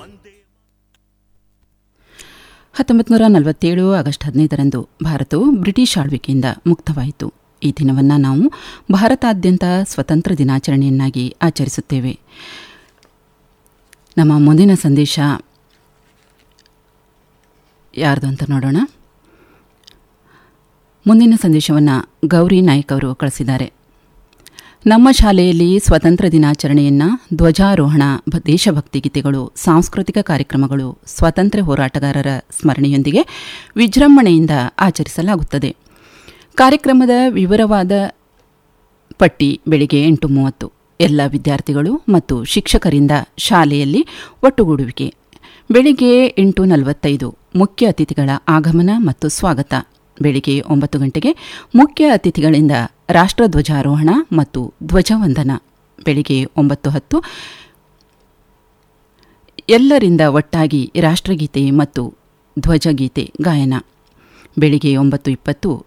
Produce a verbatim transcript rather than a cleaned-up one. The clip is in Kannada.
ಹತ್ತೊಂಬತ್ತು ನೂರ ನಲವತ್ತೇಳು ಆಗಸ್ಟ್ ಹದಿನೈದರಂದು ಭಾರತವು ಬ್ರಿಟಿಷ್ ಆಳ್ವಿಕೆಯಿಂದ ಮುಕ್ತವಾಯಿತು. ಈ ದಿನವನ್ನು ನಾವು ಭಾರತಾದ್ಯಂತ ಸ್ವತಂತ್ರ ದಿನಾಚರಣೆಯನ್ನಾಗಿ ಆಚರಿಸುತ್ತೇವೆ. ನಮ್ಮ ಮುಂದಿನ ಸಂದೇಶ ಯಾರ್ದು ಅಂತ ನೋಡೋಣ. ಮುಂದಿನ ಸಂದೇಶವನ್ನು ಗೌರಿ ನಾಯ್ಕ್ ಅವರು ಕಳಿಸಿದ್ದಾರೆ. ನಮ್ಮ ಶಾಲೆಯಲ್ಲಿ ಸ್ವಾತಂತ್ರ್ಯ ದಿನಾಚರಣೆಯನ್ನು ಧ್ವಜಾರೋಹಣ, ದೇಶಭಕ್ತಿ ಗೀತೆಗಳು, ಸಾಂಸ್ಕೃತಿಕ ಕಾರ್ಯಕ್ರಮಗಳು, ಸ್ವಾತಂತ್ರ್ಯ ಹೋರಾಟಗಾರರ ಸ್ಮರಣೆಯೊಂದಿಗೆ ವಿಜೃಂಭಣೆಯಿಂದ ಆಚರಿಸಲಾಗುತ್ತದೆ. ಕಾರ್ಯಕ್ರಮದ ವಿವರವಾದ ಪಟ್ಟಿ ಬೆಳಿಗ್ಗೆ ಎಂಟು ಮೂವತ್ತು. ಎಲ್ಲ ವಿದ್ಯಾರ್ಥಿಗಳು ಮತ್ತು ಶಿಕ್ಷಕರಿಂದ ಶಾಲೆಯಲ್ಲಿ ಒಟ್ಟುಗೂಡುವಿಕೆ. ಬೆಳಿಗ್ಗೆ ಎಂಟು ನಲವತ್ತೈದು ಮುಖ್ಯ ಅತಿಥಿಗಳ ಆಗಮನ ಮತ್ತು ಸ್ವಾಗತ. ಬೆಳಿಗ್ಗೆ ಒಂಬತ್ತು ಗಂಟೆಗೆ ಮುಖ್ಯ ಅತಿಥಿಗಳಿಂದ ರಾಷ್ಟ್ರಧ್ವಜಾರೋಹಣ ಮತ್ತು ಧ್ವಜವಂದನ. ಬೆಳಿಗ್ಗೆ ಒಂಬತ್ತು ಹತ್ತು ಎಲ್ಲರಿಂದ ಒಟ್ಟಾಗಿ ರಾಷ್ಟ್ರಗೀತೆ ಮತ್ತು ಧ್ವಜಗೀತೆ ಗಾಯನ. ಬೆಳಿಗ್ಗೆ ಒಂಬತ್ತು ಇಪ್ಪತ್ತು